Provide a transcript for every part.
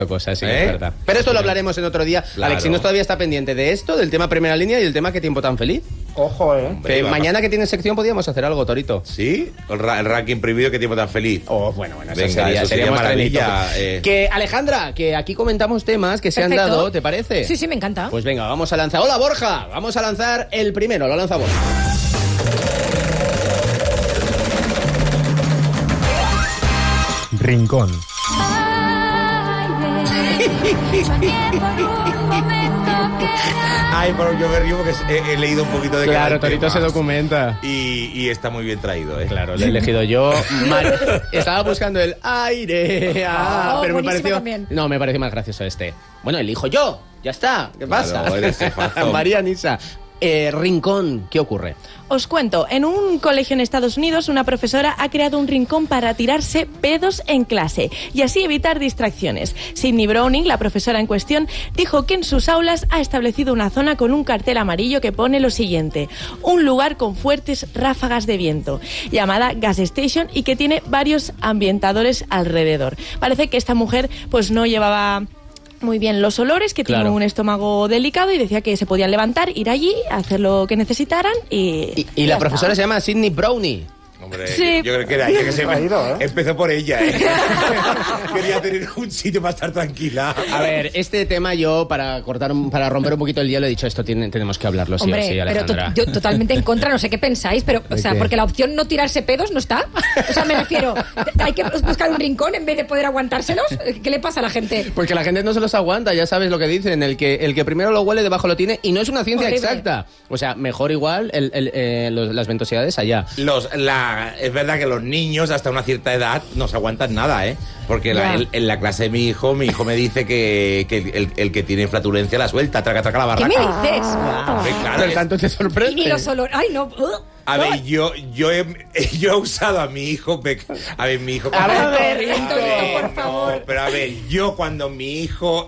cosas, sí, es verdad. Pero esto lo hablaremos en otro día. Claro. Alexinos todavía está pendiente de esto, del tema Primera Línea y el tema Qué tiempo tan feliz. Ojo, mañana que tiene sección podríamos hacer algo, Torito. ¿Sí? El ranking prohibido Qué tiempo tan feliz. Bueno, venga, eso sería maravilla. Que Alejandra, que aquí comentamos temas que se han dado, ¿te parece? Sí, me encanta. Pues venga, vamos a lanzar. ¡Hola, Borja! Vamos a lanzar el primero, lo lanza Borja. Rincón. Ay, pero yo me río porque he leído un poquito de Claro, Torito se documenta. Y está muy bien traído, Claro, lo he elegido yo. Estaba buscando el aire. Pero me pareció. También. No, me pareció más gracioso este. Bueno, elijo yo. Ya está. ¿Qué pasa? María Nisa. Rincón, ¿qué ocurre? Os cuento, en un colegio en Estados Unidos una profesora ha creado un rincón para tirarse pedos en clase y así evitar distracciones. Sydney Browning, la profesora en cuestión, dijo que en sus aulas ha establecido una zona con un cartel amarillo que pone lo siguiente: un lugar con fuertes ráfagas de viento, llamada Gas Station, y que tiene varios ambientadores alrededor. Parece que esta mujer pues no llevaba muy bien los olores, que tiene un estómago delicado y decía que se podían levantar, ir allí, hacer lo que necesitaran y la profesora se llama Sydney Browning. Hombre, sí. Yo creo que era ella que se empezó por ella. Quería tener un sitio para estar tranquila. A ver, este tema yo, para romper un poquito el hielo, he dicho, esto tenemos que hablarlo, sí o sí, Alejandra. Pero yo totalmente en contra, no sé qué pensáis, pero, o sea, porque la opción no tirarse pedos no está. O sea, me refiero, hay que buscar un rincón en vez de poder aguantárselos. ¿Qué le pasa a la gente? Porque la gente no se los aguanta, ya sabes lo que dicen, el que primero lo huele, debajo lo tiene, y no es una ciencia exacta. O sea, mejor igual las ventosidades allá. Es verdad que los niños hasta una cierta edad no se aguantan nada, porque en la clase de mi hijo me dice que el que tiene flatulencia la suelta, traca la barraca. ¿Qué me dices? Claro, pero tanto te sorprende. Y ni los olores. Ay, no. A ver, yo he usado a mi hijo. A ver, mi hijo. A ver, por favor. Pero a ver, yo cuando mi hijo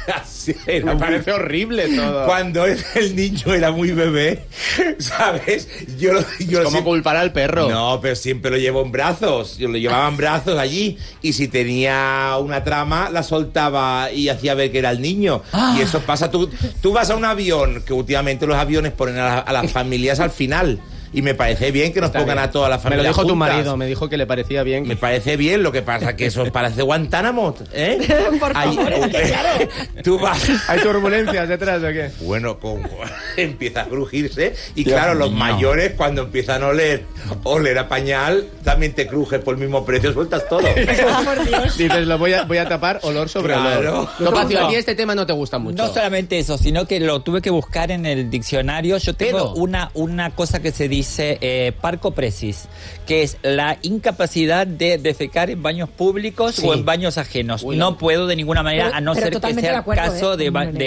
era me parece horrible todo. Cuando el niño era muy bebé, ¿sabes? ¿Cómo culpar al perro? No, pero siempre lo llevo en brazos. Yo lo llevaba en brazos allí. Y si tenía una trama, la soltaba y hacía ver que era el niño. Y eso pasa. Tú vas a un avión, que últimamente los aviones ponen a las familias al final. Y me parece bien que nos pongan a toda la familia. Me lo dijo juntas. tu marido, me dijo que le parecía bien. Me parece bien, lo que pasa que eso parece Guantánamo, Por favor, claro. Tú vas. ¿Hay turbulencias detrás o qué? Bueno, empieza a crujirse y claro, los mayores cuando empiezan a oler a pañal, también te crujes por el mismo precio, sueltas todo. Por Dios. Dices, voy a tapar olor sobre olor. Topacio, a ti este tema no te gusta mucho. No solamente eso, sino que lo tuve que buscar en el diccionario. Yo tengo una cosa que se dice parcopresis, que es la incapacidad de defecar en baños públicos o en baños ajenos. No puedo de ninguna manera, a no ser que sea caso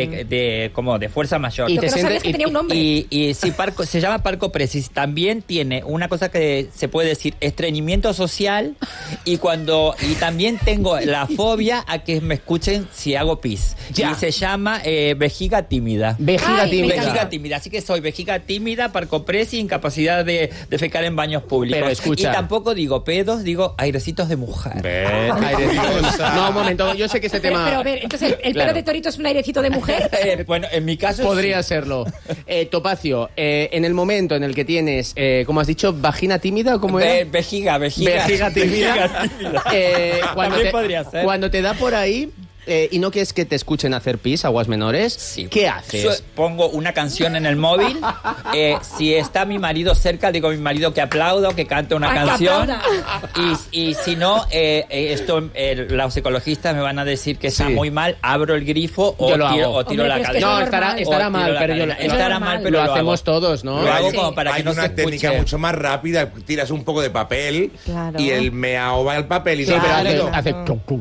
de fuerza mayor. Y tenía un nombre. Y sí, se llama parcopresis. También tiene una cosa que se puede decir estreñimiento social y también tengo la fobia a que me escuchen si hago pis. Y se llama vejiga tímida. Vejiga tímida. Así que soy vejiga tímida, parcopresis, incapacidad de defecar en baños públicos. Pero escucha. Y tampoco digo pedos, digo airecitos de mujer. No, un momento, yo sé que este tema... Pero a ver, entonces, ¿el pelo de Torito es un airecito de mujer? Bueno, en mi caso podría serlo. Topacio, en el momento en el que tienes, ¿cómo has dicho? ¿Vagina tímida o cómo era? Vejiga tímida. También podría ser. Cuando te da por ahí... ¿y no quieres que te escuchen hacer pis, aguas menores? Sí. ¿Qué haces? Pongo una canción en el móvil. Si está mi marido cerca, digo a mi marido que aplaudo, que cante una canción. Y si no, los ecologistas me van a decir que está muy mal, abro el grifo o tiro la cadena. No, estará mal, pero lo hacemos todos, ¿no? Lo hago como para que no se escuche. Hay una técnica mucho más rápida. Tiras un poco de papel y el meao va al papel y pero hace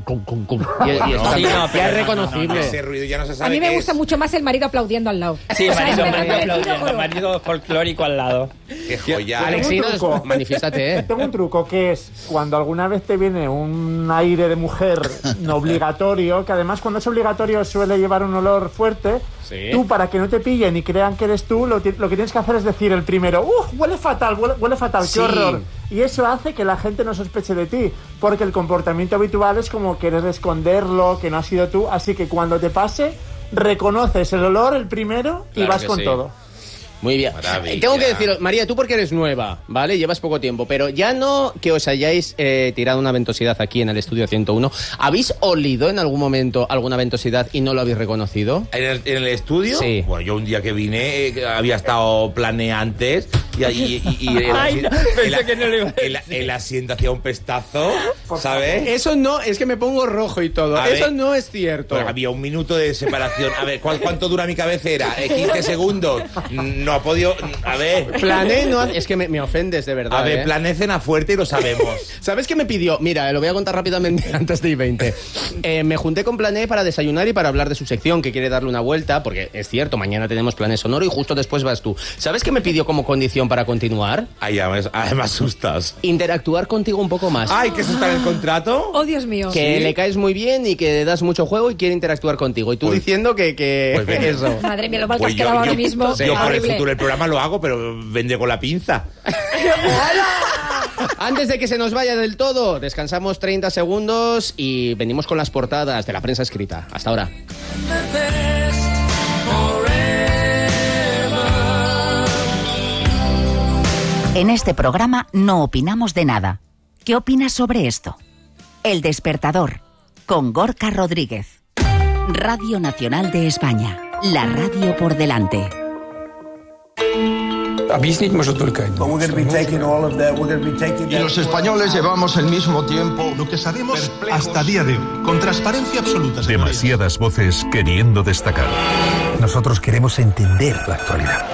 ya es reconocible. Ese ruido ya no se sabe. A mí me gusta mucho más el marido aplaudiendo al lado. Sí, marido folclórico al lado. Qué joya. Alexinos, manifiéstate. Tengo un truco que es cuando alguna vez te viene un aire de mujer no obligatorio, que además cuando es obligatorio suele llevar un olor fuerte. Sí. Tú, para que no te pillen y crean que eres tú, lo que tienes que hacer es decir el primero, huele fatal, qué horror. Y eso hace que la gente no sospeche de ti, porque el comportamiento habitual es como querer esconderlo, que no has sido tú. Así que cuando te pase, reconoces el olor el primero y vas con todo. Muy bien. Tengo que deciros, María, tú porque eres nueva, ¿vale? Llevas poco tiempo, pero ya no que os hayáis tirado una ventosidad aquí en el estudio 101. ¿Habéis olido en algún momento alguna ventosidad y no lo habéis reconocido? ¿En el estudio? Sí. Bueno, yo un día que vine había estado antes el asiento hacía un pestazo, ¿sabes? Eso no, es que me pongo rojo y todo. Eso no es cierto. Pues había un minuto de separación. A ver, ¿cuánto dura mi cabecera? 15 segundos. No ha podido... A ver... Plané no... Es que me ofendes, de verdad. A ver, Plané cena fuerte y lo sabemos. ¿Sabes qué me pidió? Mira, lo voy a contar rápidamente antes de I-20. Me junté con Plané para desayunar y para hablar de su sección, que quiere darle una vuelta, porque es cierto, mañana tenemos Plané Sonoro y justo después vas tú. ¿Sabes qué me pidió como condición para continuar? Ay, ya me asustas. Interactuar contigo un poco más. Ay, ¿que eso está en el contrato? Oh, Dios mío. Que le caes muy bien y que das mucho juego y quiere interactuar contigo. Y tú diciendo que pues eso. Madre mía, lo mal que has quedado ahora mismo. Yo por el futuro del programa lo hago, pero vende con la pinza. Antes de que se nos vaya del todo, descansamos 30 segundos y venimos con las portadas de la prensa escrita. Hasta ahora. En este programa no opinamos de nada. ¿Qué opinas sobre esto? El Despertador, con Gorka Rodríguez. Radio Nacional de España, la radio por delante. Y los españoles llevamos el mismo tiempo. Lo que sabemos hasta día de hoy, con transparencia absoluta. Demasiadas voces queriendo destacar. Nosotros queremos entender la actualidad.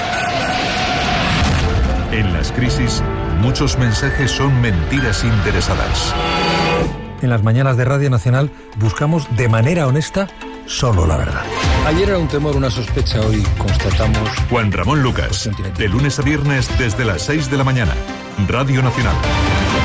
En las crisis, muchos mensajes son mentiras interesadas. En las mañanas de Radio Nacional buscamos de manera honesta solo la verdad. Ayer era un temor, una sospecha, hoy constatamos... Juan Ramón Lucas, de lunes a viernes desde las 6 de la mañana. Radio Nacional.